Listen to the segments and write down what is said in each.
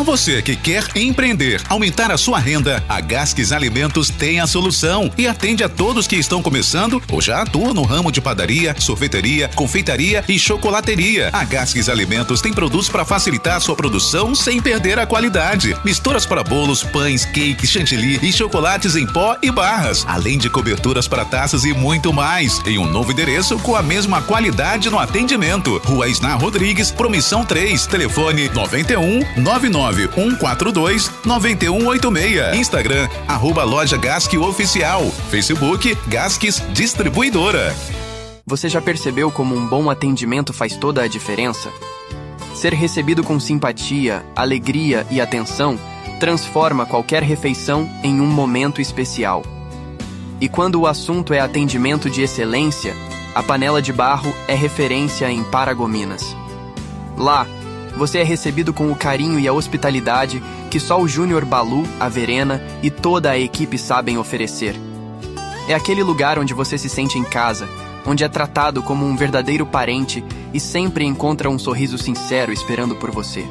você que quer empreender, aumentar a sua renda, a Gasques Alimentos tem a solução e atende a todos que estão começando ou já atuam no ramo de padaria, sorveteria, confeitaria e chocolateria. A Gasques Alimentos tem produtos para facilitar a sua produção sem perder a qualidade. Misturas para bolos, pães, cakes, chantilly e chocolates em pó e barras, além de coberturas para taças e muito mais. Em um novo endereço com a mesma qualidade no atendimento. Rua Isnar Rodrigues, Promissão 3, telefone 91 99 142 9186. Instagram, @loja Gasque Oficial. Facebook, Gasques Distribuidora. Você já percebeu como um bom atendimento faz toda a diferença? Ser recebido com simpatia, alegria e atenção transforma qualquer refeição em um momento especial. E quando o assunto é atendimento de excelência, a Panela de Barro é referência em Paragominas. Lá, você é recebido com o carinho e a hospitalidade que só o Júnior Balu, a Verena e toda a equipe sabem oferecer. É aquele lugar onde você se sente em casa, onde é tratado como um verdadeiro parente e sempre encontra um sorriso sincero esperando por você.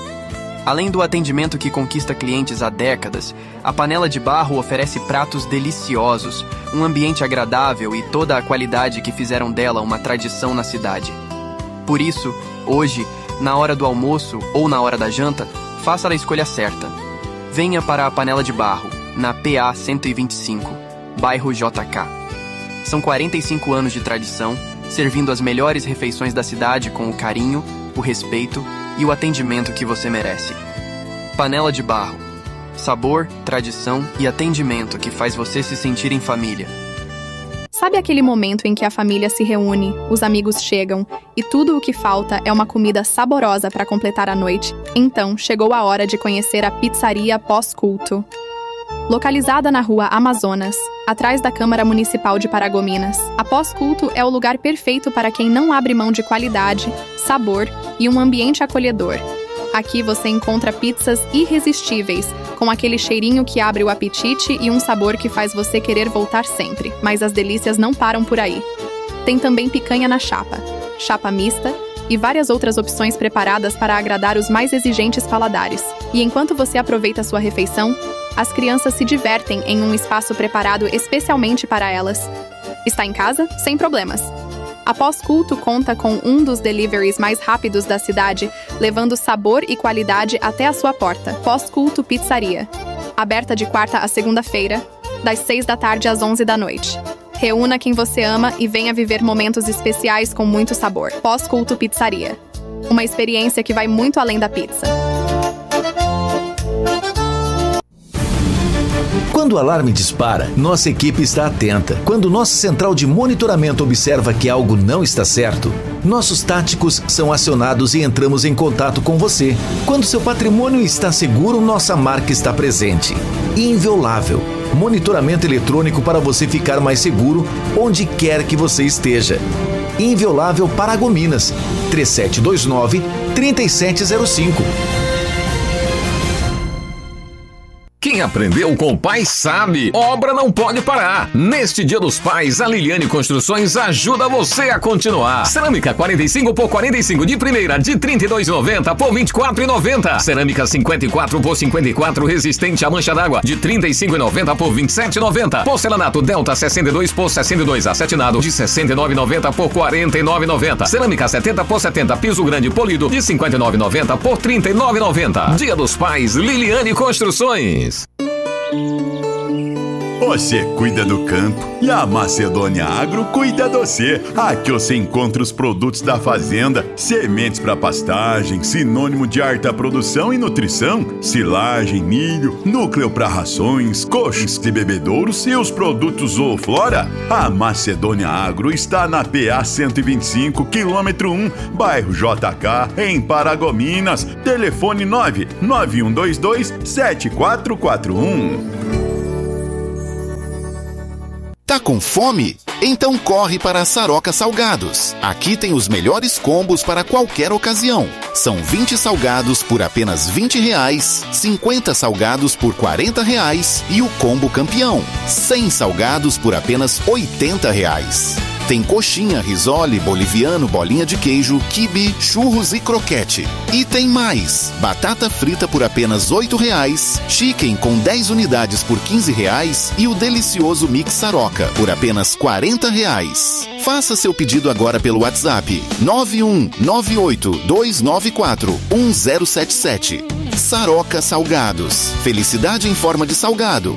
Além do atendimento que conquista clientes há décadas, a Panela de Barro oferece pratos deliciosos, um ambiente agradável e toda a qualidade que fizeram dela uma tradição na cidade. Por isso, hoje, na hora do almoço ou na hora da janta, faça a escolha certa. Venha para a Panela de Barro, na PA 125, bairro JK. São 45 anos de tradição, servindo as melhores refeições da cidade com o carinho, o respeito e o atendimento que você merece. Panela de Barro. Sabor, tradição e atendimento que faz você se sentir em família. Sabe aquele momento em que a família se reúne, os amigos chegam e tudo o que falta é uma comida saborosa para completar a noite? Então, chegou a hora de conhecer a Pizzaria Pós-Culto. Localizada na Rua Amazonas, atrás da Câmara Municipal de Paragominas, a Pós-Culto é o lugar perfeito para quem não abre mão de qualidade, sabor e um ambiente acolhedor. Aqui você encontra pizzas irresistíveis, com aquele cheirinho que abre o apetite e um sabor que faz você querer voltar sempre. Mas as delícias não param por aí. Tem também picanha na chapa, chapa mista e várias outras opções preparadas para agradar os mais exigentes paladares. E enquanto você aproveita sua refeição, as crianças se divertem em um espaço preparado especialmente para elas. Está em casa? Sem problemas. A Pós-Culto conta com um dos deliveries mais rápidos da cidade, levando sabor e qualidade até a sua porta. Pós-Culto Pizzaria. Aberta de quarta a segunda-feira, das 6 da tarde às 11 da noite. Reúna quem você ama e venha viver momentos especiais com muito sabor. Pós-Culto Pizzaria. Uma experiência que vai muito além da pizza. Quando o alarme dispara, nossa equipe está atenta. Quando nossa central de monitoramento observa que algo não está certo, nossos táticos são acionados e entramos em contato com você. Quando seu patrimônio está seguro, nossa marca está presente. Inviolável. Monitoramento eletrônico para você ficar mais seguro onde quer que você esteja. Inviolável Paragominas. 3729-3705. Quem aprendeu com o pai sabe, obra não pode parar. Neste Dia dos Pais, a Liliane Construções ajuda você a continuar. Cerâmica 45 por 45 de primeira de R$ 32,90 por R$ 24,90. Cerâmica 54 por 54 resistente à mancha d'água de R$ 35,90 por R$ 27,90. Porcelanato Delta 62 por 62 acetinado de R$ 69,90 por R$ 49,90. Cerâmica 70 por 70 piso grande polido de R$ 59,90 por R$ 39,90. Dia dos Pais, Liliane Construções. Você cuida do campo e a Macedônia Agro cuida de você. Aqui você encontra os produtos da fazenda, sementes para pastagem, sinônimo de alta produção e nutrição, silagem, milho, núcleo para rações, coxos e bebedouros e os produtos Zooflora. A Macedônia Agro está na PA 125, quilômetro 1, bairro JK, em Paragominas. Telefone 99122-7441. Tá com fome? Então corre para Saroca Salgados. Aqui tem os melhores combos para qualquer ocasião. São 20 salgados por apenas R$20, 50 salgados por R$40 e o combo campeão, 100 salgados por apenas R$80. Tem coxinha, risole, boliviano, bolinha de queijo, quibe, churros e croquete. E tem mais! Batata frita por apenas R$ 8,00, chicken com 10 unidades por R$ 15,00 e o delicioso mix Saroca por apenas R$ 40,00. Faça seu pedido agora pelo WhatsApp 9198-294-1077. Saroca Salgados. Felicidade em forma de salgado.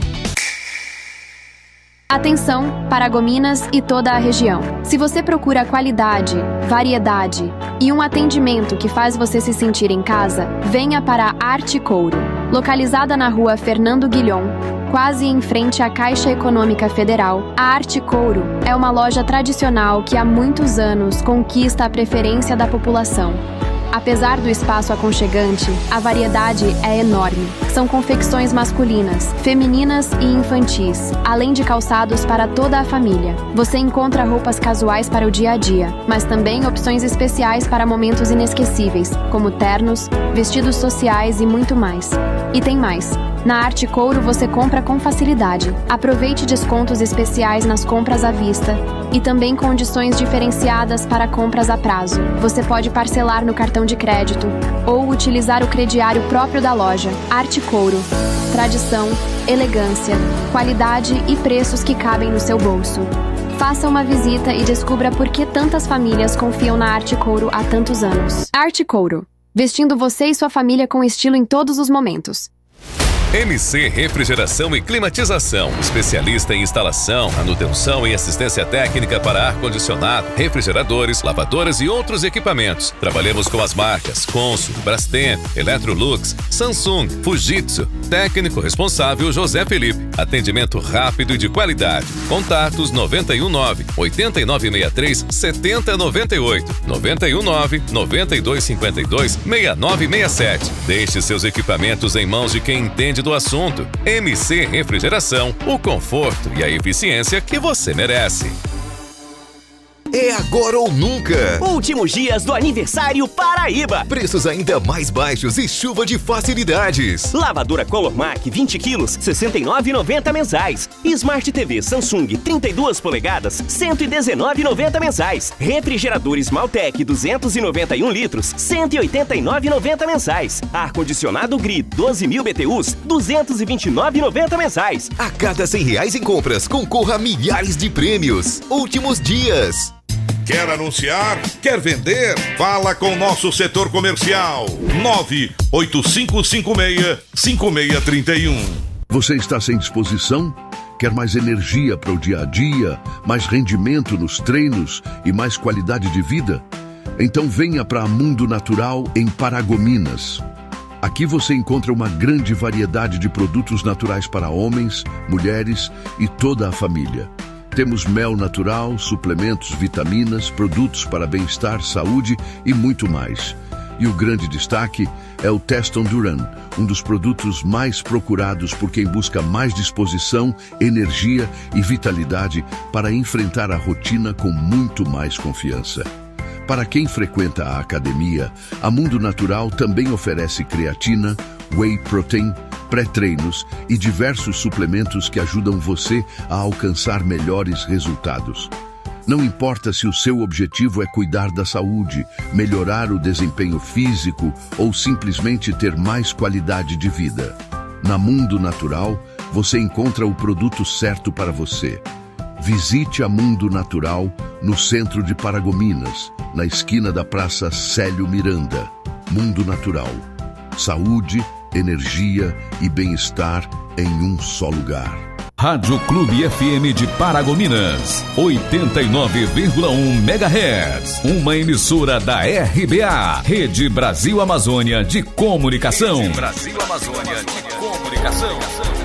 Atenção, Paragominas e toda a região. Se você procura qualidade, variedade e um atendimento que faz você se sentir em casa, venha para a Arte Couro. Localizada na rua Fernando Guilhom, quase em frente à Caixa Econômica Federal, a Arte Couro é uma loja tradicional que há muitos anos conquista a preferência da população. Apesar do espaço aconchegante, a variedade é enorme. São confecções masculinas, femininas e infantis, além de calçados para toda a família. Você encontra roupas casuais para o dia a dia, mas também opções especiais para momentos inesquecíveis, como ternos, vestidos sociais e muito mais. E tem mais. Na Arte Couro você compra com facilidade. Aproveite descontos especiais nas compras à vista e também condições diferenciadas para compras a prazo. Você pode parcelar no cartão de crédito ou utilizar o crediário próprio da loja. Arte Couro. Tradição, elegância, qualidade e preços que cabem no seu bolso. Faça uma visita e descubra por que tantas famílias confiam na Arte Couro há tantos anos. Arte Couro. Vestindo você e sua família com estilo em todos os momentos. MC Refrigeração e Climatização, especialista em instalação, manutenção e assistência técnica para ar-condicionado, refrigeradores, lavadoras e outros equipamentos. Trabalhamos com as marcas Consul, Brastemp, Electrolux, Samsung, Fujitsu. Técnico responsável José Felipe. Atendimento rápido e de qualidade. Contatos 919-8963-7098, 919-9252-6967. Deixe seus equipamentos em mãos de quem entende do assunto. MC Refrigeração, o conforto e a eficiência que você merece. É agora ou nunca. Últimos dias do aniversário Paraíba. Preços ainda mais baixos e chuva de facilidades. Lavadora Colormac 20 quilos, R$ 69,90 mensais. Smart TV Samsung 32 polegadas, R$ 119,90 mensais. Refrigeradores Maltec 291 litros, R$ 189,90 mensais. Ar-condicionado Gri 12.000 BTUs, R$ 229,90 mensais. A cada R$100 em compras, concorra a milhares de prêmios. Últimos dias. Quer anunciar? Quer vender? Fala com o nosso setor comercial. 98556-5631. Você está sem disposição? Quer mais energia para o dia a dia, mais rendimento nos treinos e mais qualidade de vida? Então venha para a Mundo Natural em Paragominas. Aqui você encontra uma grande variedade de produtos naturais para homens, mulheres e toda a família. Temos mel natural, suplementos, vitaminas, produtos para bem-estar, saúde e muito mais. E o grande destaque é o Teston Duran, um dos produtos mais procurados por quem busca mais disposição, energia e vitalidade para enfrentar a rotina com muito mais confiança. Para quem frequenta a academia, a Mundo Natural também oferece creatina, whey protein, pré-treinos e diversos suplementos que ajudam você a alcançar melhores resultados. Não importa se o seu objetivo é cuidar da saúde, melhorar o desempenho físico ou simplesmente ter mais qualidade de vida. Na Mundo Natural, você encontra o produto certo para você. Visite a Mundo Natural no centro de Paragominas, na esquina da Praça Célio Miranda. Mundo Natural. Saúde, energia e bem-estar em um só lugar. Rádio Clube FM de Paragominas, 89,1 MHz. Uma emissora da RBA, Rede Brasil Amazônia de Comunicação. Rede Brasil Amazônia de Comunicação.